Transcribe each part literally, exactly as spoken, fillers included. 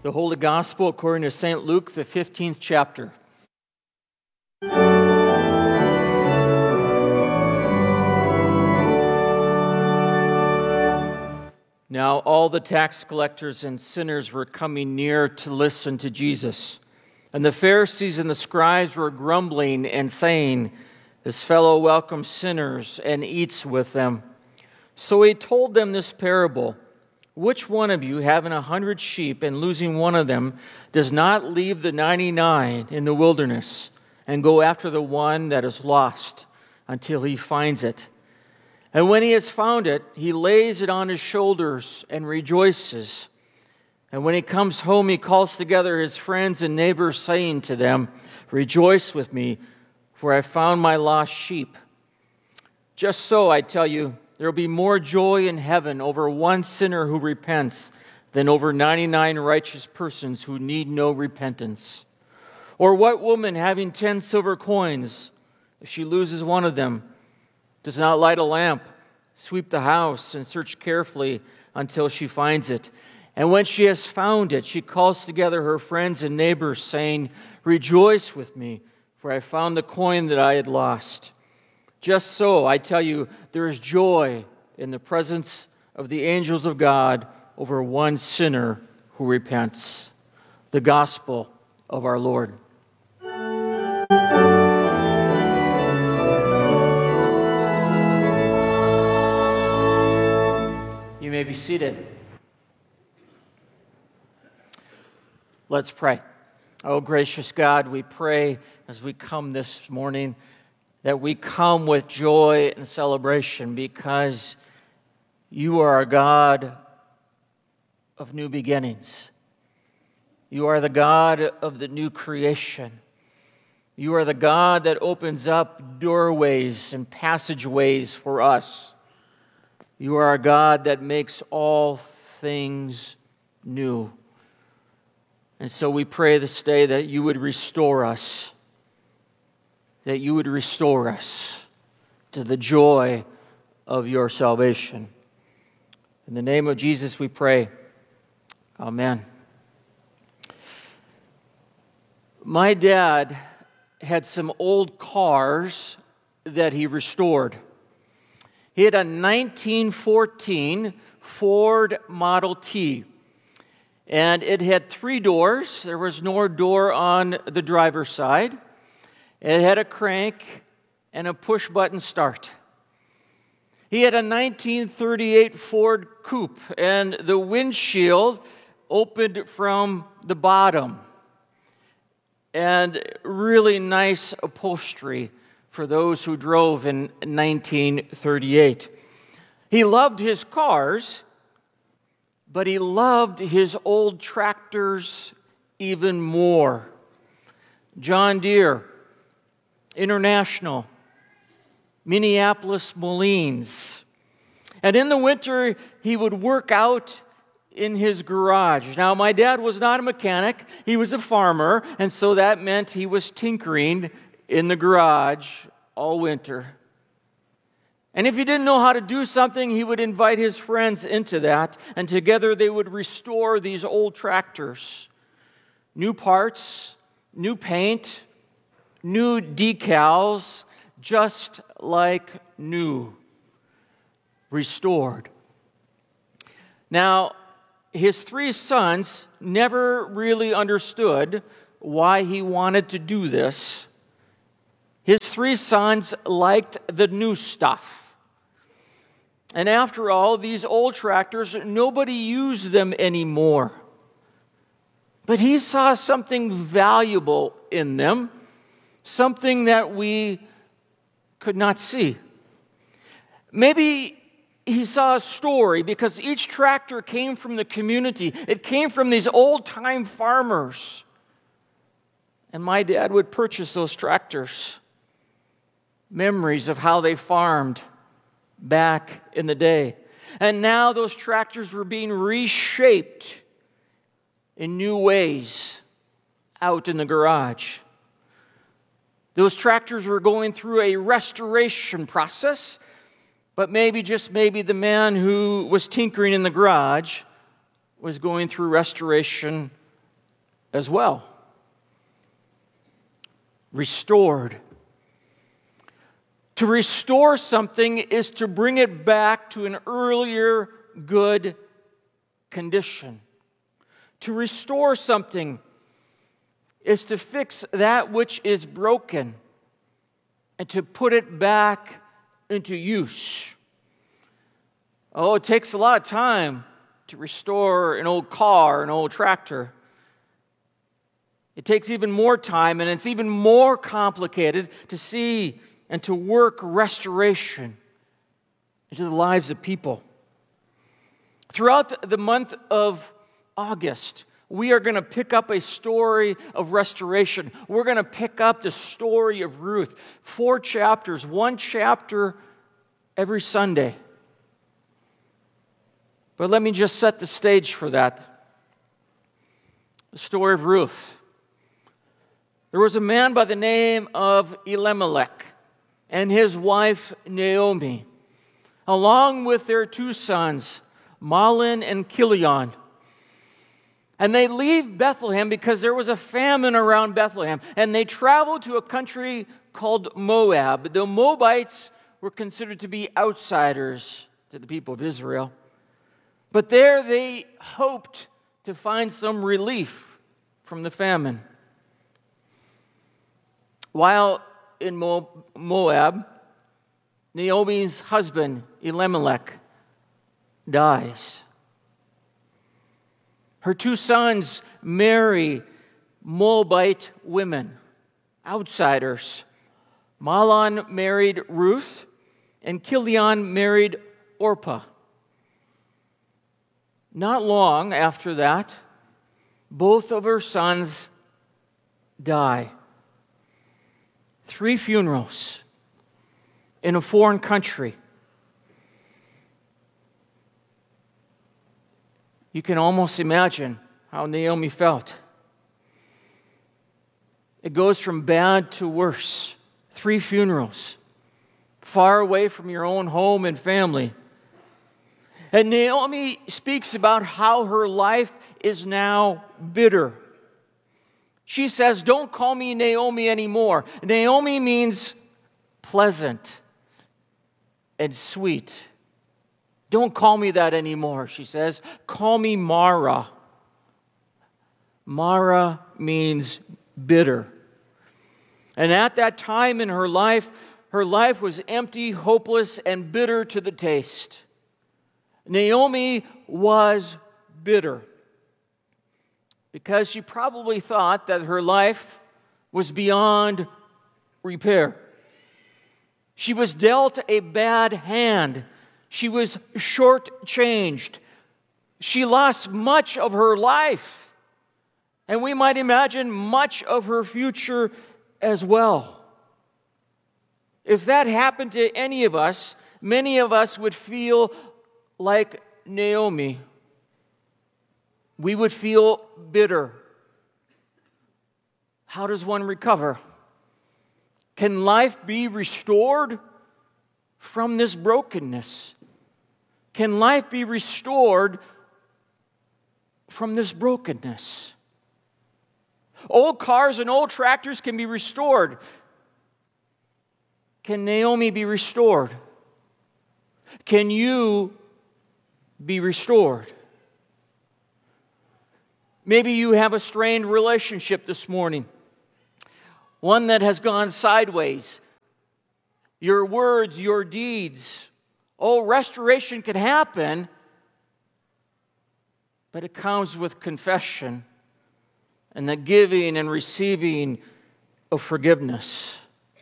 The Holy Gospel according to Saint Luke, the fifteenth chapter. Now all the tax collectors and sinners were coming near to listen to Jesus. And the Pharisees and the scribes were grumbling and saying, "This fellow welcomes sinners and eats with them." So he told them this parable. Which one of you, having a hundred sheep and losing one of them, does not leave the ninety-nine in the wilderness and go after the one that is lost until he finds it? And when he has found it, he lays it on his shoulders and rejoices. And when he comes home, he calls together his friends and neighbors, saying to them, "Rejoice with me, for I found my lost sheep." Just so, I tell you, there will be more joy in heaven over one sinner who repents than over ninety-nine righteous persons who need no repentance. Or what woman, having ten silver coins, if she loses one of them, does not light a lamp, sweep the house, and search carefully until she finds it? And when she has found it, she calls together her friends and neighbors, saying, "Rejoice with me, for I found the coin that I had lost." Just so, I tell you, there is joy in the presence of the angels of God over one sinner who repents. The Gospel of our Lord. You may be seated. Let's pray. Oh, gracious God, we pray as we come this morning that we come with joy and celebration because you are a God of new beginnings. You are the God of the new creation. You are the God that opens up doorways and passageways for us. You are a God that makes all things new. And so we pray this day that you would restore us, that you would restore us to the joy of your salvation. In the name of Jesus we pray. Amen. My dad had some old cars that he restored. He had a nineteen fourteen Ford Model T, and it had three doors. There was no door on the driver's side. It had a crank and a push-button start. He had a nineteen thirty-eight Ford Coupe, and the windshield opened from the bottom. And really nice upholstery for those who drove in nineteen thirty-eight. He loved his cars, but he loved his old tractors even more. John Deere, International, Minneapolis Moline. And in the winter, he would work out in his garage. Now, my dad was not a mechanic. He was a farmer, and so that meant he was tinkering in the garage all winter. And if he didn't know how to do something, he would invite his friends into that, and together they would restore these old tractors. New parts, new paint, new decals, just like new, restored. Now, his three sons never really understood why he wanted to do this. His three sons liked the new stuff. And after all, these old tractors, nobody used them anymore. But he saw something valuable in them, something that we could not see. Maybe he saw a story because each tractor came from the community. It came from these old-time farmers. And my dad would purchase those tractors. Memories of how they farmed back in the day. And now those tractors were being reshaped in new ways out in the garage. Those tractors were going through a restoration process, but maybe, just maybe, the man who was tinkering in the garage was going through restoration as well. Restored. To restore something is to bring it back to an earlier good condition. To restore something is to fix that which is broken and to put it back into use. Oh, it takes a lot of time to restore an old car, an old tractor. It takes even more time, and it's even more complicated to see and to work restoration into the lives of people. Throughout the month of August, we are going to pick up a story of restoration. We're going to pick up the story of Ruth. Four chapters, one chapter every Sunday. But let me just set the stage for that. The story of Ruth. There was a man by the name of Elimelech and his wife Naomi, along with their two sons, Mahlon and Chilion. And they leave Bethlehem because there was a famine around Bethlehem. And they traveled to a country called Moab. The Moabites were considered to be outsiders to the people of Israel. But there they hoped to find some relief from the famine. While in Moab, Naomi's husband, Elimelech, dies. Her two sons marry Moabite women, outsiders. Mahlon married Ruth, and Chilion married Orpah. Not long after that, both of her sons die. Three funerals in a foreign country. You can almost imagine how Naomi felt. It goes from bad to worse. Three funerals, far away from your own home and family. And Naomi speaks about how her life is now bitter. She says, "Don't call me Naomi anymore." Naomi means pleasant and sweet. Don't call me that anymore, she says. Call me Mara. Mara means bitter. And at that time in her life, her life was empty, hopeless, and bitter to the taste. Naomi was bitter because she probably thought that her life was beyond repair. She was dealt a bad hand. She was shortchanged. She lost much of her life. And we might imagine much of her future as well. If that happened to any of us, many of us would feel like Naomi. We would feel bitter. How does one recover? Can life be restored from this brokenness? Can life be restored from this brokenness? Old cars and old tractors can be restored. Can Naomi be restored? Can you be restored? Maybe you have a strained relationship this morning, one that has gone sideways. Your words, your deeds. Oh, restoration can happen, but it comes with confession and the giving and receiving of forgiveness.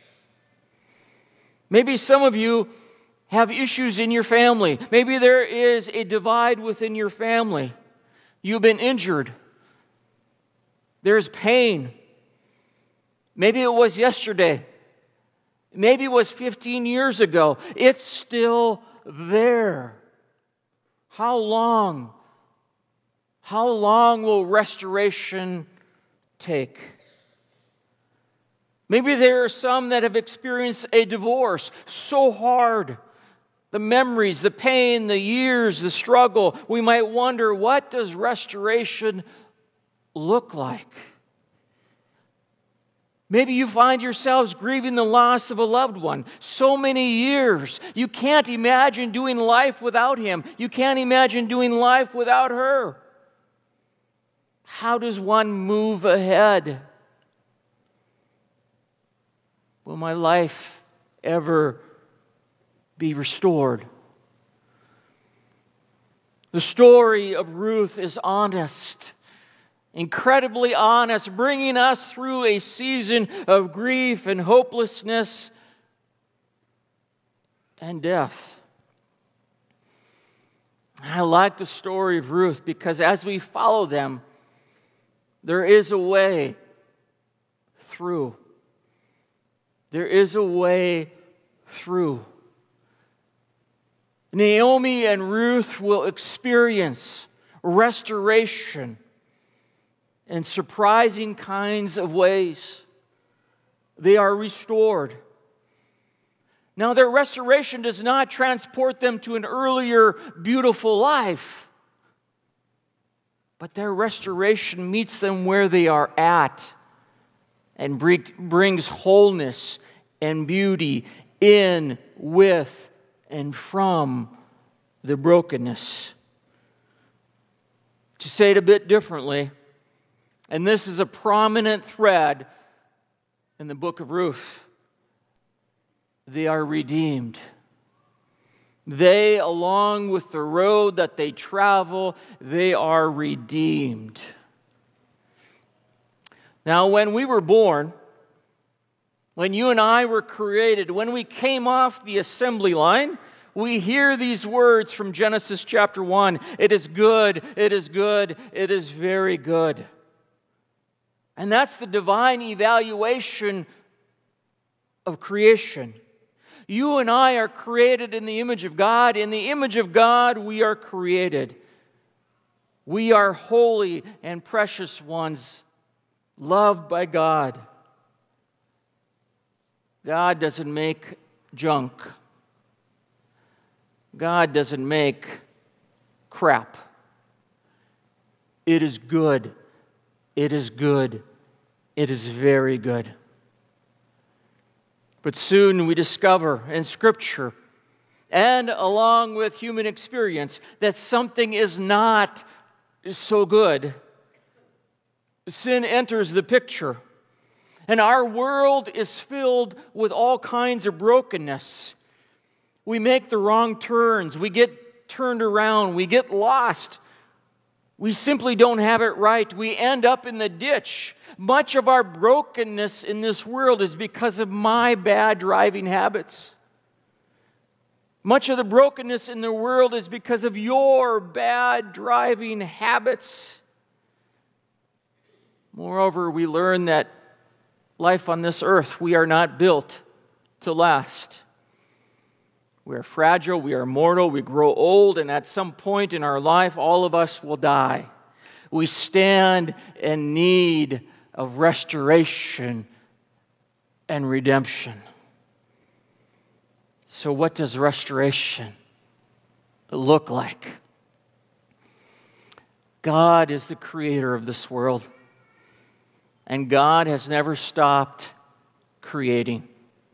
Maybe some of you have issues in your family. Maybe there is a divide within your family. You've been injured. There's pain. Maybe it was yesterday. Maybe it was fifteen years ago. It's still there. How long? How long will restoration take? Maybe there are some that have experienced a divorce so hard. The memories, the pain, the years, the struggle. We might wonder, what does restoration look like? Maybe you find yourselves grieving the loss of a loved one. So many years. You can't imagine doing life without him. You can't imagine doing life without her. How does one move ahead? Will my life ever be restored? The story of Ruth is honest. Incredibly honest, bringing us through a season of grief and hopelessness and death. I like the story of Ruth because as we follow them, there is a way through. There is a way through. Naomi and Ruth will experience restoration in surprising kinds of ways. They are restored. Now, their restoration does not transport them to an earlier, beautiful life, but their restoration meets them where they are at and brings wholeness and beauty in, with, and from the brokenness. To say it a bit differently, and this is a prominent thread in the book of Ruth, they are redeemed. They, along with the road that they travel, they are redeemed. Now, when we were born, when you and I were created, when we came off the assembly line, we hear these words from Genesis chapter one. It is good, it is good, it is very good. And that's the divine evaluation of creation. You and I are created in the image of God. In the image of God, we are created. We are holy and precious ones, loved by God. God doesn't make junk. God doesn't make crap. It is good. It is good. It is very good. But soon we discover in Scripture and along with human experience that something is not so good. Sin enters the picture, and our world is filled with all kinds of brokenness. We make the wrong turns. We get turned around. We get lost. We simply don't have it right. We end up in the ditch. Much of our brokenness in this world is because of my bad driving habits. Much of the brokenness in the world is because of your bad driving habits. Moreover, we learn that life on this earth, we are not built to last. We are fragile, we are mortal, we grow old, and at some point in our life, all of us will die. We stand in need of restoration and redemption. So what does restoration look like? God is the creator of this world, and God has never stopped creating.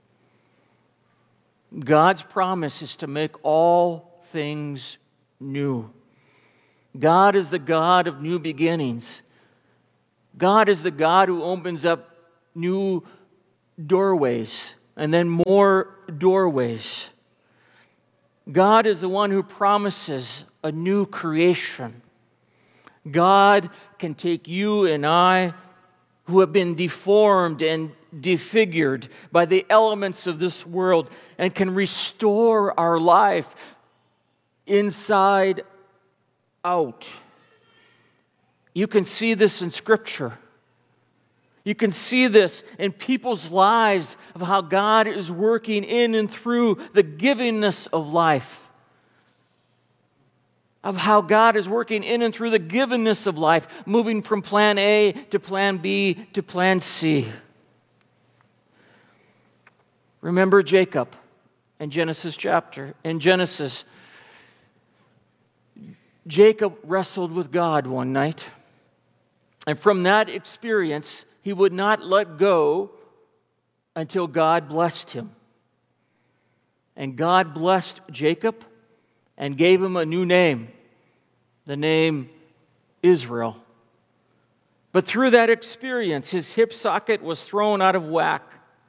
God's promise is to make all things new. God is the God of new beginnings. God is the God who opens up new doorways and then more doorways. God is the one who promises a new creation. God can take you and I, who have been deformed and defigured by the elements of this world, and can restore our life inside out. You can see this in Scripture. You can see this in people's lives of how God is working in and through the givingness of life. Of how God is working in and through the givingness of life, moving from plan A to plan B to plan C. Remember Jacob in Genesis chapter. In Genesis, Jacob wrestled with God one night. And from that experience, he would not let go until God blessed him. And God blessed Jacob and gave him a new name, the name Israel. But through that experience, his hip socket was thrown out of whack.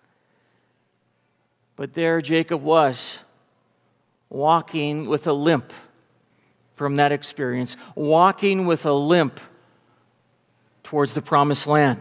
But there Jacob was, walking with a limp from that experience, walking with a limp towards the promised land.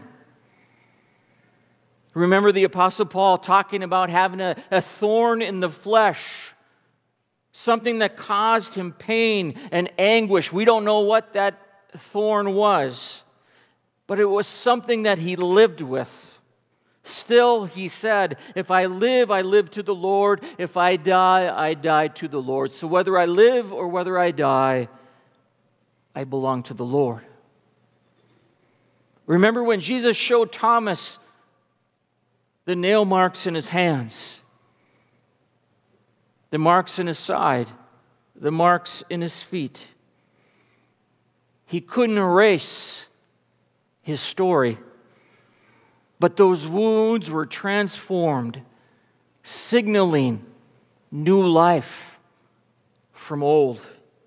Remember the Apostle Paul talking about having a, a thorn in the flesh, something that caused him pain and anguish. We don't know what that thorn was, but it was something that he lived with. Still, he said, if I live, I live to the Lord. If I die, I die to the Lord. So whether I live or whether I die, I belong to the Lord. Remember when Jesus showed Thomas the nail marks in his hands, the marks in his side, the marks in his feet. He couldn't erase his story, but those wounds were transformed, signaling new life from old.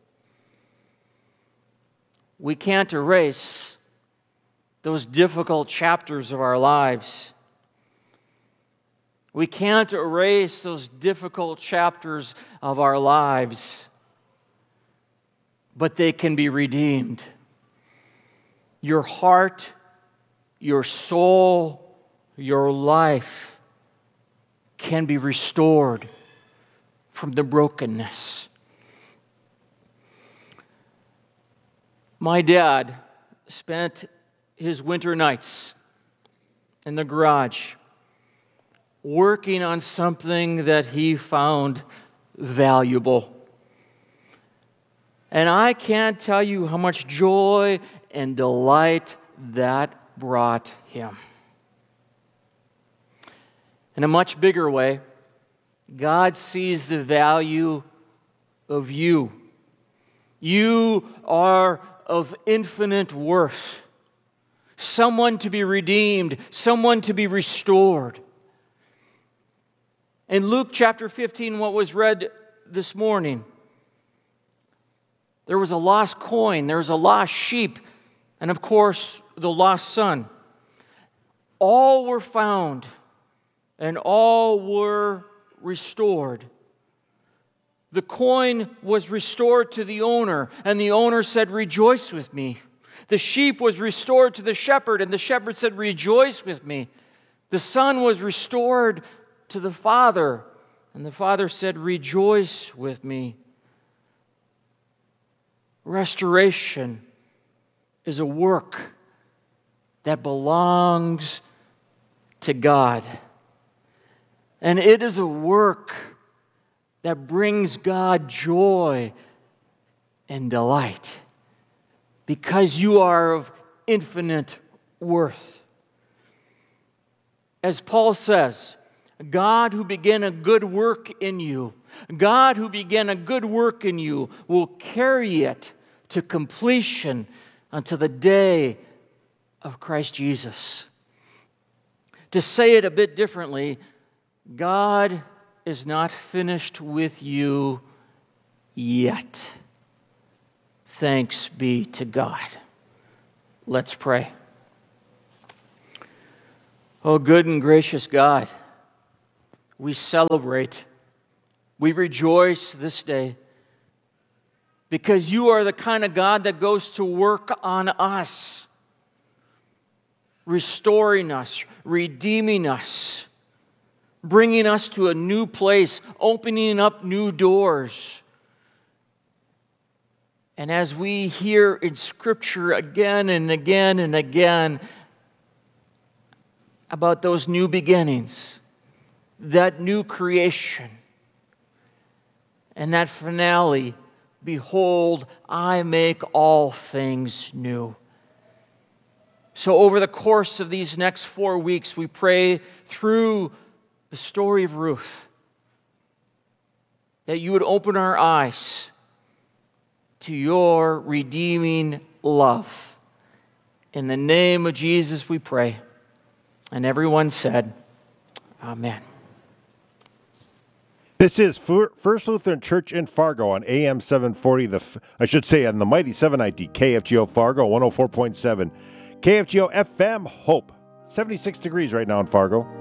We can't erase those difficult chapters of our lives. We can't erase those difficult chapters of our lives, but they can be redeemed. Your heart, your soul, your life can be restored from the brokenness. My dad spent his winter nights in the garage working on something that he found valuable. And I can't tell you how much joy and delight that brought him. In a much bigger way, God sees the value of you. You are of infinite worth. Someone to be redeemed, someone to be restored. In Luke chapter fifteen, what was read this morning, there was a lost coin, there was a lost sheep, and of course, the lost son. All were found, and all were restored. The coin was restored to the owner, and the owner said, "Rejoice with me." The sheep was restored to the shepherd, and the shepherd said, "Rejoice with me." The son was restored to the father, and the father said, "Rejoice with me." Restoration is a work that belongs to God. And it is a work that brings God joy and delight because you are of infinite worth. As Paul says, God who began a good work in you, God who began a good work in you will carry it to completion until the day of Christ Jesus. To say it a bit differently, God is not finished with you yet. Thanks be to God. Let's pray. Oh, good and gracious God, we celebrate, we rejoice this day because you are the kind of God that goes to work on us, restoring us, redeeming us, bringing us to a new place, opening up new doors. And as we hear in Scripture again and again and again about those new beginnings, that new creation, and that finale, behold, I make all things new. So over the course of these next four weeks, we pray through the story of Ruth that you would open our eyes to your redeeming love In the name of Jesus we pray. And everyone said, Amen. This is First Lutheran Church in Fargo on A M seven forty, the I should say on the mighty seven ninety K F G O Fargo one oh four point seven. K F G O F M Hope. seventy-six degrees right now in Fargo.